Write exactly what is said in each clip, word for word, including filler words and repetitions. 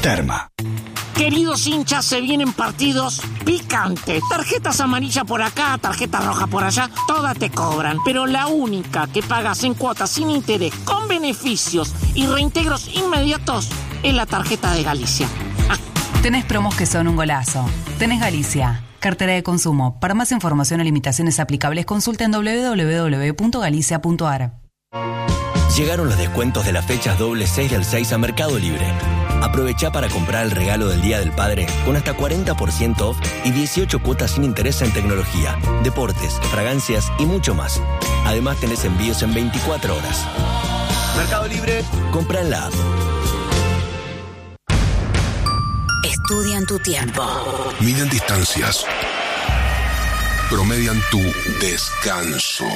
Terma. Queridos hinchas, se vienen partidos picantes. Tarjetas amarillas por acá, tarjetas rojas por allá, todas te cobran. Pero la única que pagas en cuotas sin interés, con beneficios y reintegros inmediatos, es la tarjeta de Galicia. Ah. Tenés promos que son un golazo. Tenés Galicia. Cartera de consumo. Para más información o limitaciones aplicables, consulta en doble u doble u doble u punto galicia punto a r. Llegaron los descuentos de las fechas doble seis del seis a Mercado Libre. Aprovecha para comprar el regalo del Día del Padre con hasta cuarenta por ciento off y dieciocho cuotas sin interés en tecnología, deportes, fragancias y mucho más. Además tenés envíos en veinticuatro horas. Mercado Libre, compra en la app. Estudian tu tiempo. Miden distancias. Promedian tu descanso.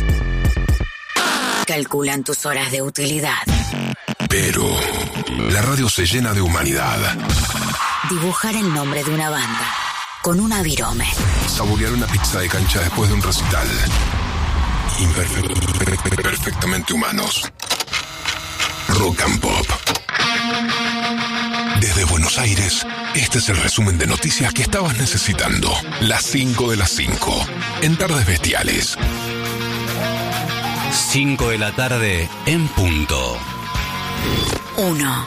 Calculan tus horas de utilidad. Pero la radio se llena de humanidad. Dibujar el nombre de una banda con una virome. Saborear una pizza de cancha después de un recital. Imperfe- perfectamente humanos. Rock and Pop. Desde Buenos Aires, este es el resumen de noticias que estabas necesitando. Las cinco de las cinco. En Tardes Bestiales. cinco de la tarde en punto. Uno.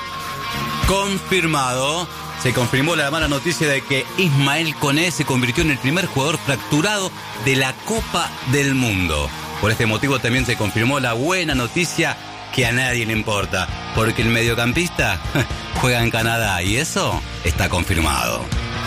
Confirmado. Se confirmó la mala noticia de que Ismael Koné se convirtió en el primer jugador fracturado de la Copa del Mundo. Por este motivo también se confirmó la buena noticia que a nadie le importa, porque el mediocampista juega en Canadá y eso está confirmado.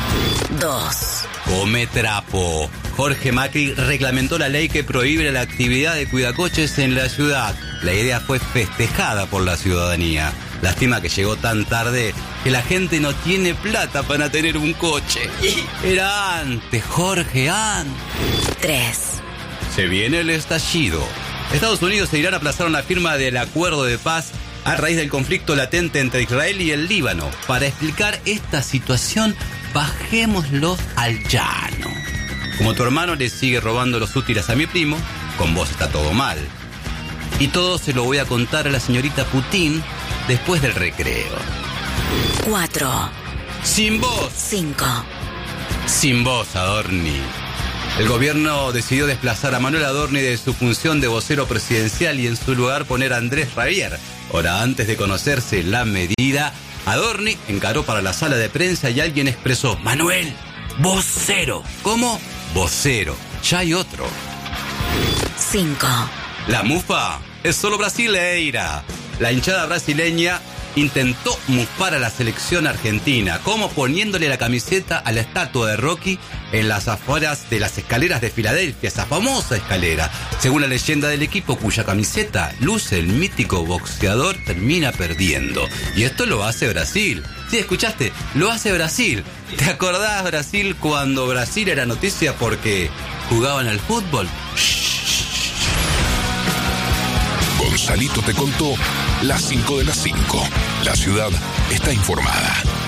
Dos. Come trapo. Jorge Macri reglamentó la ley que prohíbe la actividad de cuidacoches en la ciudad. La idea fue festejada por la ciudadanía. Lástima que llegó tan tarde que la gente no tiene plata para tener un coche. Era antes, Jorge, antes. Tres. Se viene el estallido. Estados Unidos e Irán aplazaron la firma del acuerdo de paz a raíz del conflicto latente entre Israel y el Líbano. Para explicar esta situación, bajémoslo al llano. Como tu hermano le sigue robando los útiles a mi primo, con vos está todo mal. Y todo se lo voy a contar a la señorita Putin después del recreo. Cuatro. Sin vos. Cinco. Sin vos, Adorni. El gobierno decidió desplazar a Manuel Adorni de su función de vocero presidencial y en su lugar poner a Andrés Ravier. Hora antes de conocerse la medida, Adorni encaró para la sala de prensa y alguien expresó: Manuel, vocero. ¿Cómo? Vocero. Ya hay otro. Cinco. La mufa es solo brasileira. La hinchada brasileña intentó mufar a la selección argentina, como poniéndole la camiseta a la estatua de Rocky en las afueras de las escaleras de Filadelfia, esa famosa escalera. Según la leyenda del equipo cuya camiseta luce el mítico boxeador, termina perdiendo. Y esto lo hace Brasil. Sí, escuchaste, lo hace Brasil. ¿Te acordás, Brasil, cuando Brasil era noticia porque jugaban al fútbol? Gonzalito te contó las cinco de las cinco. La ciudad está informada.